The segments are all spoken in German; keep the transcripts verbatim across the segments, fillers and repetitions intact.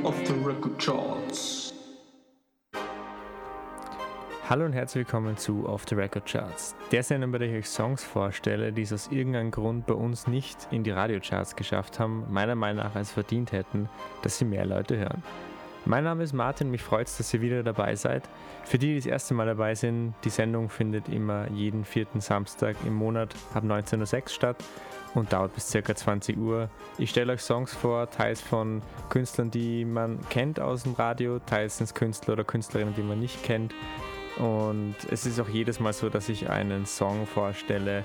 Off the Record Charts. Hallo und herzlich willkommen zu Off the Record Charts, der Sendung, bei der ich euch Songs vorstelle, die es aus irgendeinem Grund bei uns nicht in die Radiocharts geschafft haben, meiner Meinung nach als verdient hätten, dass sie mehr Leute hören. Mein Name ist Martin und mich freut es, dass ihr wieder dabei seid. Für die, die das erste Mal dabei sind, die Sendung findet immer jeden vierten Samstag im Monat ab neunzehn Uhr sechs statt und dauert bis ca. zwanzig Uhr. Ich stelle euch Songs vor, teils von Künstlern, die man kennt aus dem Radio, teils sind es Künstler oder Künstlerinnen, die man nicht kennt. Und es ist auch jedes Mal so, dass ich einen Song vorstelle,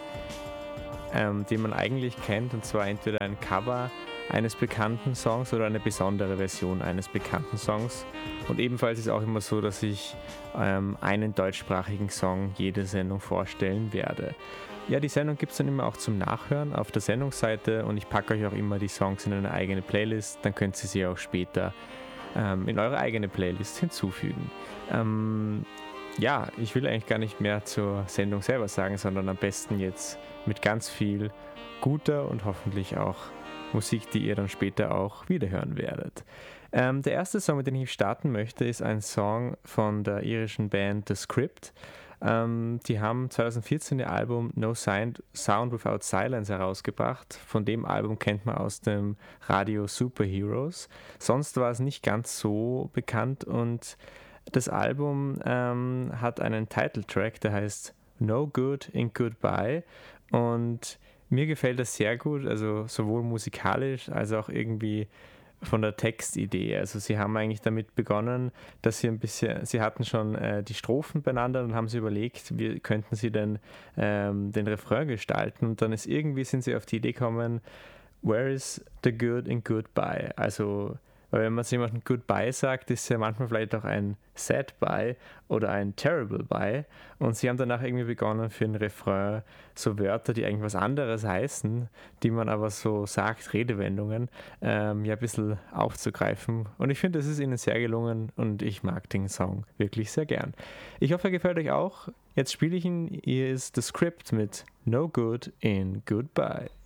ähm, den man eigentlich kennt, und zwar entweder ein Cover eines bekannten Songs oder eine besondere Version eines bekannten Songs. Und ebenfalls ist es auch immer so, dass ich ähm, einen deutschsprachigen Song jede Sendung vorstellen werde. Ja, die Sendung gibt es dann immer auch zum Nachhören auf der Sendungsseite und ich packe euch auch immer die Songs in eine eigene Playlist, dann könnt ihr sie auch später ähm, in eure eigene Playlist hinzufügen. Ähm, ja, ich will eigentlich gar nicht mehr zur Sendung selber sagen, sondern am besten jetzt mit ganz viel guter und hoffentlich auch Musik, die ihr dann später auch wiederhören werdet. Ähm, der erste Song, mit dem ich starten möchte, ist ein Song von der irischen Band The Script. Ähm, die haben zwanzig vierzehn ihr Album No Sound, Sound Without Silence herausgebracht. Von dem Album kennt man aus dem Radio Superheroes. Sonst war es nicht ganz so bekannt und das Album ähm, hat einen Titeltrack, der heißt No Good in Goodbye, und mir gefällt das sehr gut, also sowohl musikalisch als auch irgendwie von der Textidee. Also sie haben eigentlich damit begonnen, dass sie ein bisschen, sie hatten schon äh, die Strophen beieinander und haben sie überlegt, wie könnten sie denn ähm, den Refrain gestalten, und dann ist irgendwie sind sie auf die Idee gekommen, where is the good in goodbye? Also weil wenn man zu jemandem Goodbye sagt, ist ja manchmal vielleicht auch ein Sad Bye oder ein Terrible Bye. Und sie haben danach irgendwie begonnen, für ein Refrain so Wörter, die eigentlich was anderes heißen, die man aber so sagt, Redewendungen, ähm, ja ein bisschen aufzugreifen. Und ich finde, das ist ihnen sehr gelungen und ich mag den Song wirklich sehr gern. Ich hoffe, er gefällt euch auch. Jetzt spiele ich ihn. Hier ist The Script mit No Good in Goodbye.